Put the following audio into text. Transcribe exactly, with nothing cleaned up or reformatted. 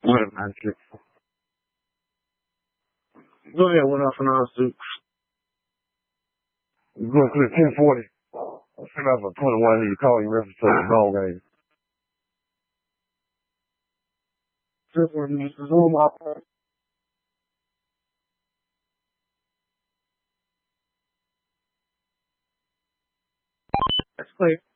What am I shit? Go ahead, what else on suit? You're going to the ten forty. I'm sitting out for twenty-one. You call you reference to the ball game. Just when you zoom up. That's clear.